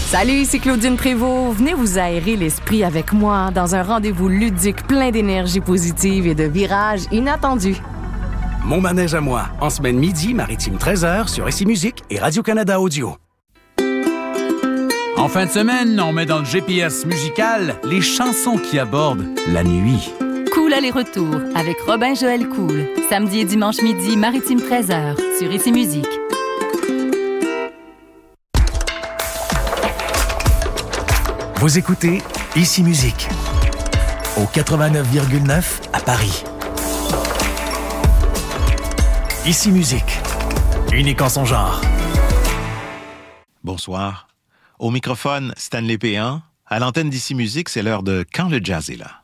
Salut, c'est Claudine Prévost. Venez vous aérer l'esprit avec moi dans un rendez-vous ludique plein d'énergie positive et de virages inattendus. Mon manège à moi, en semaine midi, Maritime 13h sur ICI Musique et Radio-Canada Audio. En fin de semaine, on met dans le GPS musical les chansons qui abordent la nuit. Cool aller-retour avec Robin-Joël Cool. Samedi et dimanche midi, Maritime 13h sur ICI Musique. Vous écoutez ICI Musique au 89,9 à Paris. ICI Musique, unique en son genre. Bonsoir. Au microphone, Stanley Péan. À l'antenne d'ICI Musique, c'est l'heure de Quand le jazz est là.